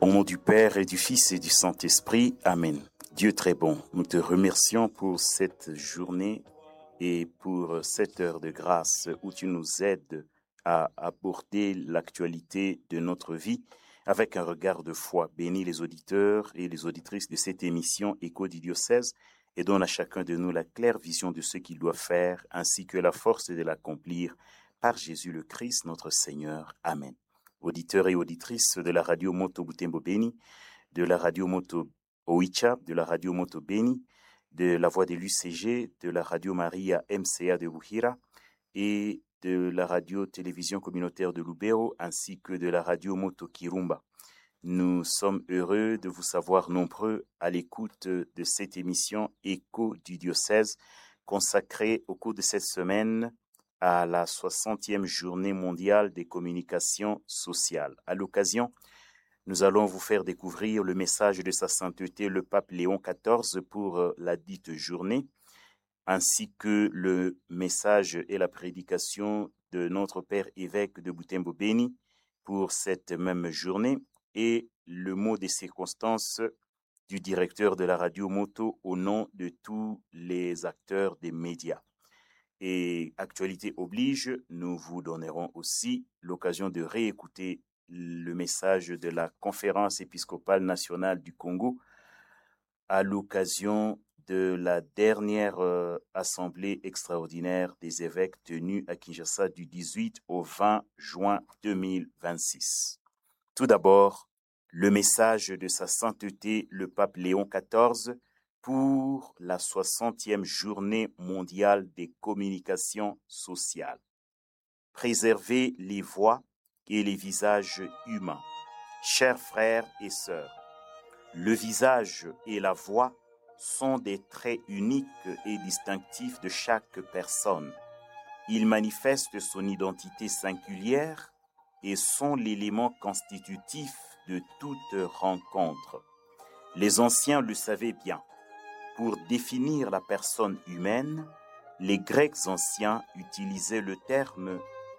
Au nom du Père et du Fils et du Saint-Esprit, Amen. Dieu très bon, nous te remercions pour cette journée et pour cette heure de grâce où tu nous aides à aborder l'actualité de notre vie avec un regard de foi. Bénis les auditeurs et les auditrices de cette émission Écho du diocèse et donne à chacun de nous la claire vision de ce qu'il doit faire ainsi que la force de l'accomplir par Jésus le Christ, notre Seigneur. Amen. Auditeurs et auditrices de la radio Moto Butembo Beni, de la radio Moto Oicha, de la radio Moto Beni, de la voix de l'UCG, de la radio Maria MCA de Buhira et de la radio-télévision communautaire de Lubero ainsi que de la radio Moto Kirumba. Nous sommes heureux de vous savoir nombreux à l'écoute de cette émission Écho du diocèse consacrée au cours de cette semaine à la 60e journée mondiale des communications sociales. À l'occasion, nous allons vous faire découvrir le message de sa sainteté, le pape Léon XIV, pour la dite journée, ainsi que le message et la prédication de notre Père évêque de Butembo Beni pour cette même journée, et le mot des circonstances du directeur de la radio Moto au nom de tous les acteurs des médias. Et actualité oblige, nous vous donnerons aussi l'occasion de réécouter le message de la Conférence épiscopale nationale du Congo à l'occasion de la dernière assemblée extraordinaire des évêques tenue à Kinshasa du 18 au 20 juin 2026. Tout d'abord, le message de sa sainteté, le pape Léon XIV, pour la 60e journée mondiale des communications sociales. Préserver les voix et les visages humains. Chers frères et sœurs, le visage et la voix sont des traits uniques et distinctifs de chaque personne. Ils manifestent son identité singulière et sont l'élément constitutif de toute rencontre. Les anciens le savaient bien. Pour définir la personne humaine, les Grecs anciens utilisaient le terme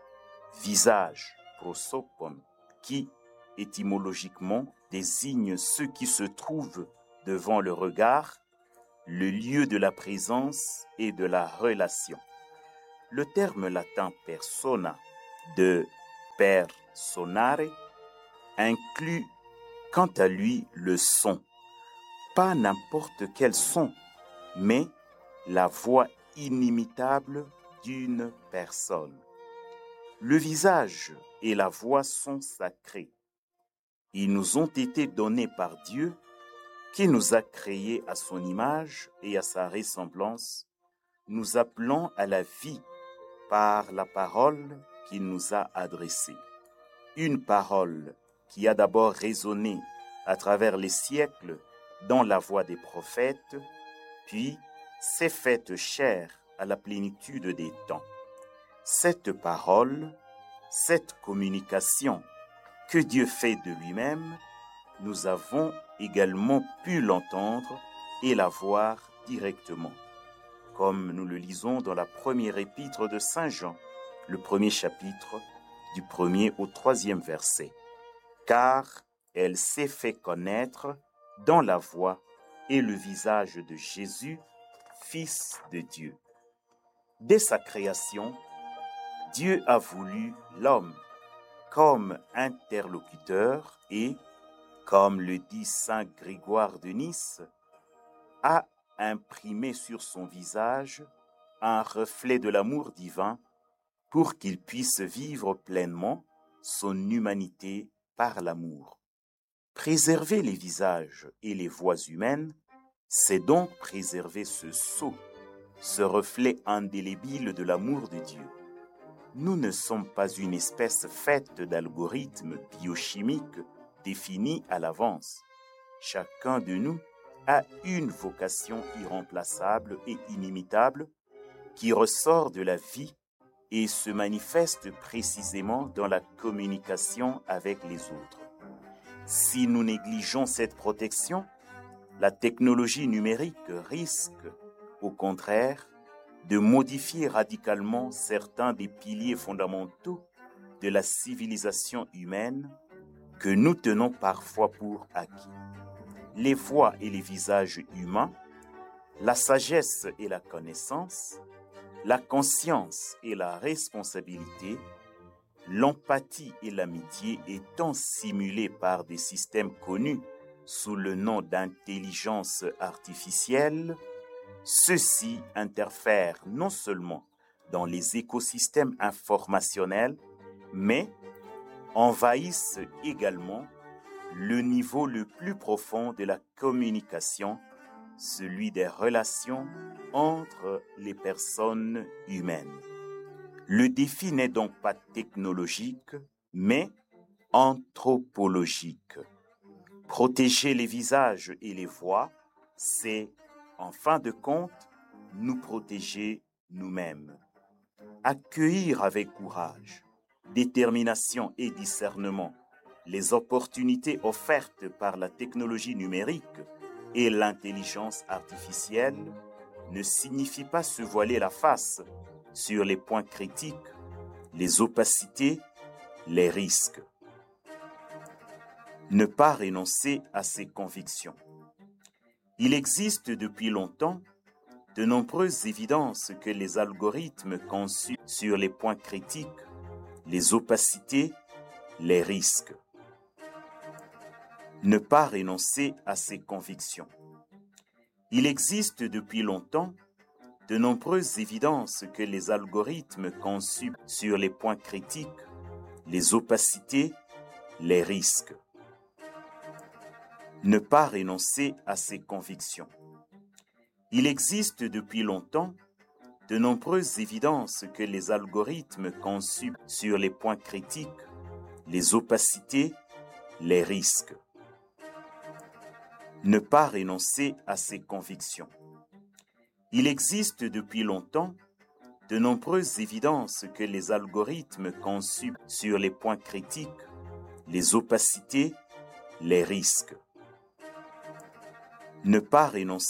visage, prosopon, qui étymologiquement désigne ce qui se trouve devant le regard, le lieu de la présence et de la relation. Le terme latin persona de personare inclut quant à lui le son. Pas n'importe quel son, mais la voix inimitable d'une personne. Le visage et la voix sont sacrés. Ils nous ont été donnés par Dieu, qui nous a créés à son image et à sa ressemblance, nous appelant à la vie par la parole qu'il nous a adressée. Une parole qui a d'abord résonné à travers les siècles dans la voix des prophètes, puis s'est faite chair à la plénitude des temps. Cette parole, cette communication que Dieu fait de lui-même, nous avons également pu l'entendre et la voir directement, comme nous le lisons dans la première épître de Saint Jean, le premier chapitre, du 1er au 3e verset. Car elle s'est fait connaître dans la voix et le visage de Jésus, Fils de Dieu. Dès sa création, Dieu a voulu l'homme comme interlocuteur et, comme le dit saint Grégoire de Nice, a imprimé sur son visage un reflet de l'amour divin pour qu'il puisse vivre pleinement son humanité par l'amour. Préserver les visages et les voix humaines, c'est donc préserver ce sceau, ce reflet indélébile de l'amour de Dieu. Nous ne sommes pas une espèce faite d'algorithmes biochimiques définis à l'avance. Chacun de nous a une vocation irremplaçable et inimitable qui ressort de la vie et se manifeste précisément dans la communication avec les autres. Si nous négligeons cette protection, la technologie numérique risque, au contraire, de modifier radicalement certains des piliers fondamentaux de la civilisation humaine que nous tenons parfois pour acquis. Les voix et les visages humains, la sagesse et la connaissance, la conscience et la responsabilité, l'empathie et l'amitié étant simulées par des systèmes connus sous le nom d'intelligence artificielle, ceux-ci interfèrent non seulement dans les écosystèmes informationnels, mais envahissent également le niveau le plus profond de la communication, celui des relations entre les personnes humaines. Le défi n'est donc pas technologique, mais anthropologique. Protéger les visages et les voix, c'est, en fin de compte, nous protéger nous-mêmes. Accueillir avec courage, détermination et discernement les opportunités offertes par la technologie numérique et l'intelligence artificielle ne signifie pas se voiler la face sur les points critiques, les opacités, les risques. Ne pas renoncer à ses convictions. Il existe depuis longtemps de nombreuses évidences que les algorithmes conçus sur les points critiques, les opacités, les risques. Ne pas renoncer à ses convictions. Il existe depuis longtemps de nombreuses évidences que les algorithmes conçus sur les points critiques, les opacités, les risques. Ne pas renoncer à ses convictions. Il existe depuis longtemps de nombreuses évidences que les algorithmes conçus sur les points critiques, les opacités, les risques. Ne pas renoncer à ses convictions. Il existe depuis longtemps de nombreuses évidences que les algorithmes conçus sur les points critiques, les opacités, les risques. Ne pas renoncer